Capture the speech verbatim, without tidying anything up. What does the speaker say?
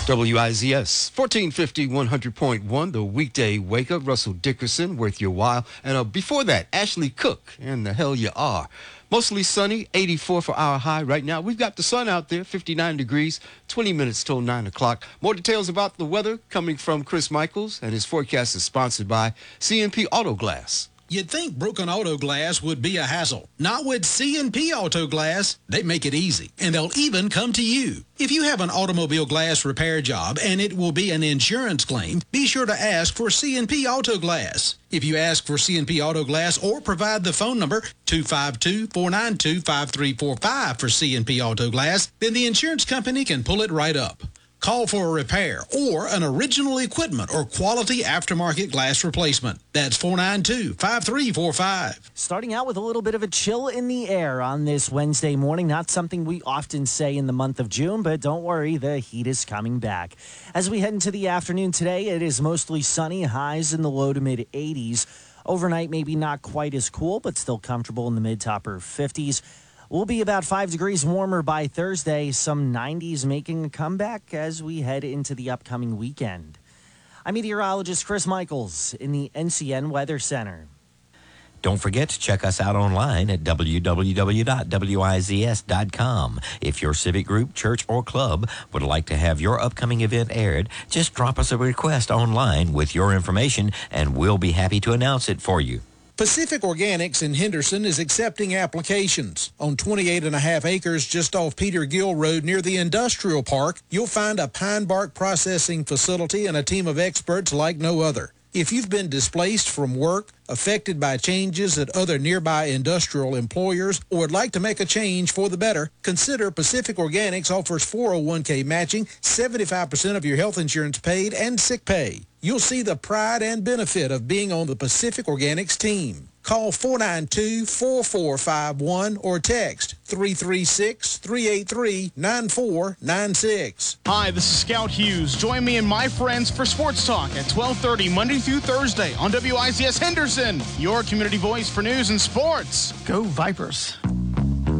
W I Z S, fourteen fifty, one hundred point one, the weekday wake up. Russell Dickerson, worth your while. And uh, before that, Ashley Cook, and the hell you are. Mostly sunny, eighty-four for our high right now. We've got the sun out there, fifty-nine degrees, twenty minutes till nine o'clock. More details about the weather coming from Chris Michaels, and his forecast is sponsored by C and P Auto Glass. You'd think broken auto glass would be a hassle. Not with C and P Auto Glass. They make it easy, and they'll even come to you. If you have an automobile glass repair job and it will be an insurance claim, be sure to ask for C and P Auto Glass. If you ask for C and P Auto Glass or provide the phone number two five two, four nine two, five three four five for C and P Auto Glass, then the insurance company can pull it right up. Call for a repair or an original equipment or quality aftermarket glass replacement. That's four nine two, five three four five. Starting out with a little bit of a chill in the air on this Wednesday morning. Not something we often say in the month of June, but don't worry, the heat is coming back. As we head into the afternoon today, it is mostly sunny, highs in the low to mid eighties. Overnight, maybe not quite as cool, but still comfortable in the mid to upper fifties. We'll be about five degrees warmer by Thursday, some nineties making a comeback as we head into the upcoming weekend. I'm meteorologist Chris Michaels in the N C N Weather Center. Don't forget to check us out online at w w w dot w i z s dot com. If your civic group, church, or club would like to have your upcoming event aired, just drop us a request online with your information, and we'll be happy to announce it for you. Pacific Organics in Henderson is accepting applications. On twenty-eight and a half acres just off Peter Gill Road near the industrial park, you'll find a pine bark processing facility and a team of experts like no other. If you've been displaced from work, affected by changes at other nearby industrial employers, or would like to make a change for the better, consider Pacific Organics offers four oh one k matching, seventy-five percent of your health insurance paid, and sick pay. You'll see the pride and benefit of being on the Pacific Organics team. Call four nine two, four four five one or text three three six, three eight three, nine four nine six. Hi, this is Scout Hughes. Join me and my friends for Sports Talk at twelve thirty Monday through Thursday on W I Z S Henderson, your community voice for news and sports. Go Vipers.